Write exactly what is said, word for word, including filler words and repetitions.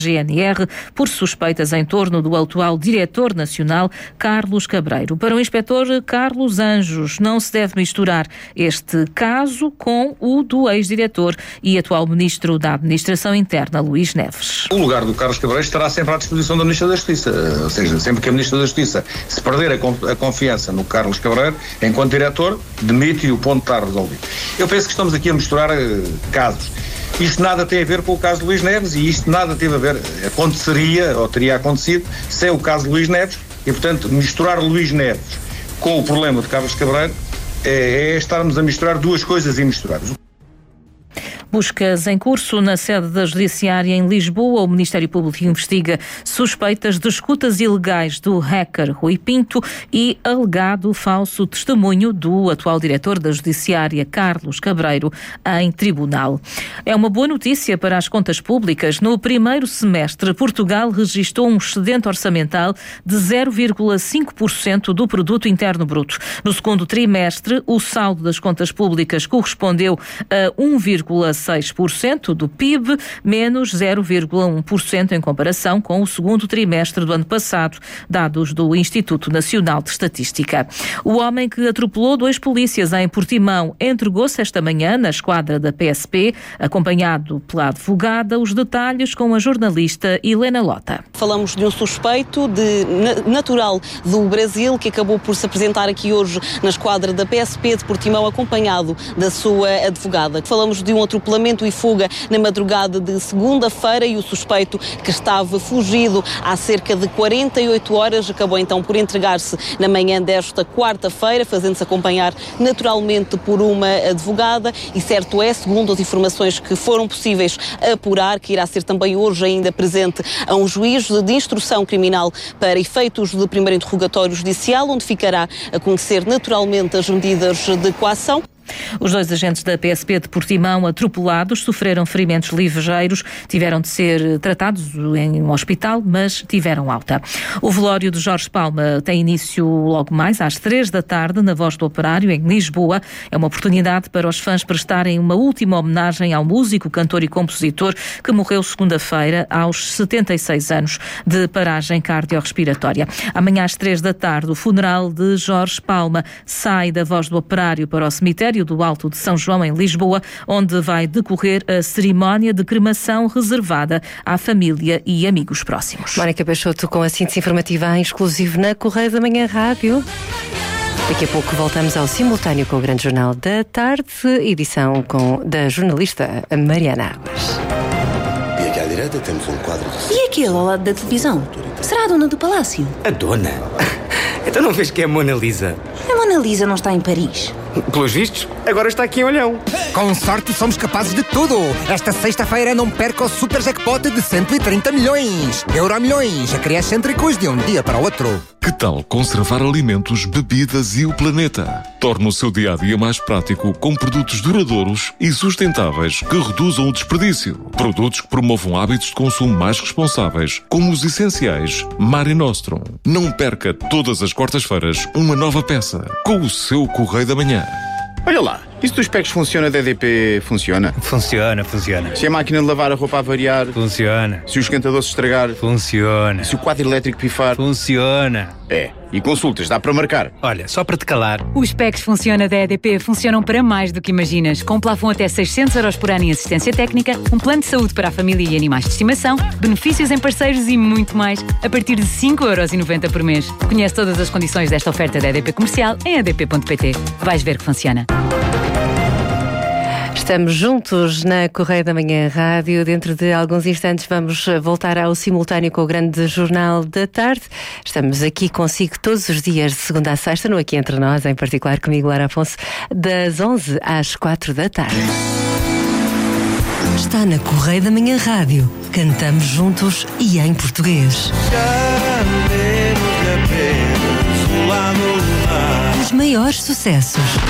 G N R por suspeitas em torno do atual diretor nacional Carlos Cabreiro. Para o inspetor Carlos Anjos, não se deve misturar este caso com o do ex-diretor e atual ministro da Administração Interna, Luís Neves. O lugar do Carlos Cabreiro estará sempre à disposição do Ministro da Justiça, ou seja, sempre que a Ministra da Justiça se perder a confiança no Carlos Cabreiro, enquanto diretor, demite e o ponto está resolvido. Eu penso que estamos aqui a misturar uh, casos. Isto nada tem a ver com o caso de Luís Neves e isto nada teve a ver, aconteceria ou teria acontecido sem o caso de Luís Neves e, portanto, misturar Luís Neves com o problema de Carlos Cabreiro é, é estarmos a misturar duas coisas immisturáveis. Buscas em curso na sede da Judiciária em Lisboa. O Ministério Público investiga suspeitas de escutas ilegais do hacker Rui Pinto e alegado falso testemunho do atual diretor da Judiciária, Carlos Cabreiro, em tribunal. É uma boa notícia para as contas públicas. No primeiro semestre, Portugal registrou um excedente orçamental de zero vírgula cinco por cento do produto interno bruto. No segundo trimestre, o saldo das contas públicas correspondeu a um vírgula seis por cento do P I B, menos zero vírgula um por cento em comparação com o segundo trimestre do ano passado, dados do Instituto Nacional de Estatística. O homem que atropelou dois polícias em Portimão entregou-se esta manhã na esquadra da P S P, acompanhado pela advogada. Os detalhes com a jornalista Helena Lota. Falamos de um suspeito de, natural do Brasil que acabou por se apresentar aqui hoje na esquadra da P S P de Portimão, acompanhado da sua advogada. Falamos de um atropelamento e fuga na madrugada de segunda-feira e o suspeito, que estava fugido há cerca de quarenta e oito horas, acabou então por entregar-se na manhã desta quarta-feira, fazendo-se acompanhar naturalmente por uma advogada e certo é, segundo as informações que foram possíveis apurar, que irá ser também hoje ainda presente a um juiz de instrução criminal para efeitos de primeiro interrogatório judicial, onde ficará a conhecer naturalmente as medidas de coação. Os dois agentes da P S P de Portimão atropelados sofreram ferimentos ligeiros, tiveram de ser tratados em um hospital, mas tiveram alta. O velório de Jorge Palma tem início logo mais às três da tarde na Voz do Operário, em Lisboa. É uma oportunidade para os fãs prestarem uma última homenagem ao músico, cantor e compositor que morreu segunda-feira aos setenta e seis anos de paragem cardiorrespiratória. Amanhã às três da tarde, o funeral de Jorge Palma sai da Voz do Operário para o cemitério do Alto de São João, em Lisboa, onde vai decorrer a cerimónia de cremação reservada à família e amigos próximos. Mónica Peixoto com a síntese informativa em exclusivo na Correio da Manhã Rádio. Daqui a pouco voltamos ao simultâneo com o Grande Jornal da Tarde, edição com, da jornalista Mariana Águas. E aqui à direita temos um quadro de... E aquele ao lado da televisão? Será a dona do palácio? A dona? Então não vês que é a Mona Lisa? A Mona Lisa não está em Paris. Pelos vistos, agora está aqui em Olhão. Com sorte somos capazes de tudo. Esta sexta-feira não perca o super jackpot de cento e trinta milhões. Euromilhões, excêntricos de um dia para o outro. Que tal conservar alimentos, bebidas e o planeta? Torne o seu dia-a-dia mais prático com produtos duradouros e sustentáveis que reduzam o desperdício. Produtos que promovam hábitos de consumo mais responsáveis, como os essenciais Mare Nostrum. Não perca todas as quartas-feiras uma nova peça com o seu Correio da Manhã. Olha lá, e se o Specs funciona, a D D P funciona? Funciona, funciona. Se a máquina de lavar a roupa a variar? Funciona. Se o esquentador se estragar? Funciona. Se o quadro elétrico pifar? Funciona. É, e consultas, dá para marcar? Olha, só para te calar. Os Specs Funciona da E D P funcionam para mais do que imaginas. Com plafond até seiscentos euros por ano em assistência técnica, um plano de saúde para a família e animais de estimação, benefícios em parceiros e muito mais, a partir de cinco euros e noventa por mês. Conhece todas as condições desta oferta da E D P Comercial em e d p ponto p t. Vais ver que funciona. Estamos juntos na Correio da Manhã Rádio. Dentro de alguns instantes vamos voltar ao simultâneo com o Grande Jornal da Tarde. Estamos aqui consigo todos os dias de segunda a sexta, no Aqui Entre Nós, em particular comigo, Lara Afonso, das onze às quatro da tarde. Está na Correio da Manhã Rádio. Cantamos juntos e em português. Os maiores sucessos.